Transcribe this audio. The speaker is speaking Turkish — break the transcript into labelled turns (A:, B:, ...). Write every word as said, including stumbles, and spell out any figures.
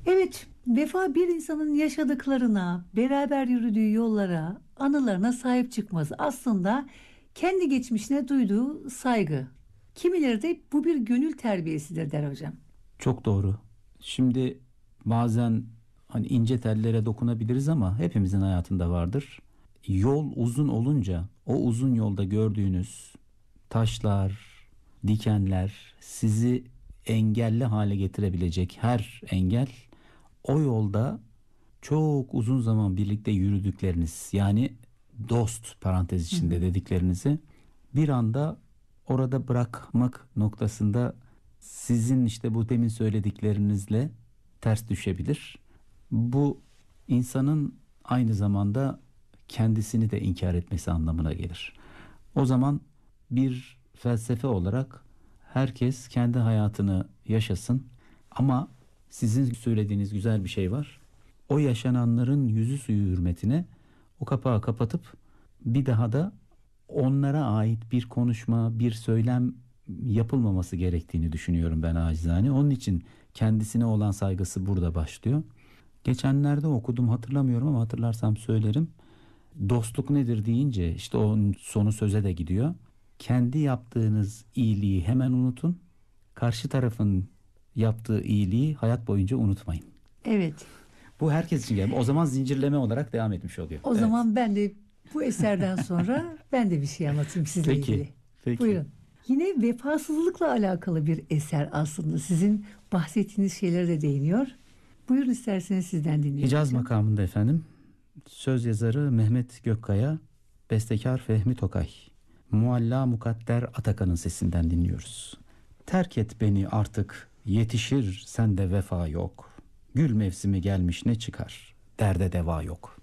A: Evet, vefa bir insanın yaşadıklarına, beraber yürüdüğü yollara, anılarına sahip çıkması. Aslında kendi geçmişine duyduğu saygı. Kimileri de bu bir gönül terbiyesidir der hocam.
B: Çok doğru. Şimdi bazen hani ince tellere dokunabiliriz ama hepimizin hayatında vardır. Yol uzun olunca o uzun yolda gördüğünüz taşlar, dikenler sizi engelli hale getirebilecek her engel o yolda çok uzun zaman birlikte yürüdükleriniz, yani dost parantez
A: Hı hı.
B: içinde dediklerinizi bir anda orada bırakmak noktasında sizin işte bu demin söylediklerinizle ters düşebilir. Bu insanın aynı zamanda kendisini de inkar etmesi anlamına gelir. O zaman bir felsefe olarak herkes kendi hayatını yaşasın ama sizin söylediğiniz güzel bir şey var. O yaşananların yüzü suyu hürmetine o kapağı kapatıp bir daha da onlara ait bir konuşma, bir söylem yapılmaması gerektiğini düşünüyorum ben acizane. Onun için kendisine olan saygısı burada başlıyor. Geçenlerde okudum, hatırlamıyorum ama hatırlarsam söylerim. Dostluk nedir deyince işte onun sonu söze de gidiyor. Kendi yaptığınız iyiliği hemen unutun. Karşı tarafın yaptığı iyiliği hayat boyunca unutmayın.
A: Evet,
B: Bu herkes için gelmiş. O zaman zincirleme olarak devam etmiş oluyor.
A: o
B: Evet.
A: zaman ben de bu eserden sonra ben de bir şey anlatayım sizle
B: Peki.
A: ilgili.
B: Peki.
A: Buyurun. Yine vefasızlıkla alakalı bir eser aslında. Sizin bahsettiğiniz şeylere de değiniyor. Buyurun isterseniz sizden dinleyelim
B: Hicaz
A: hocam.
B: makamında efendim. Söz yazarı Mehmet Gökkaya, bestekar Fehmi Tokay. Mualla Mukadder Atakan'ın sesinden dinliyoruz. Terk et beni artık, yetişir sende vefa yok. Gül mevsimi gelmiş ne çıkar, derde deva yok.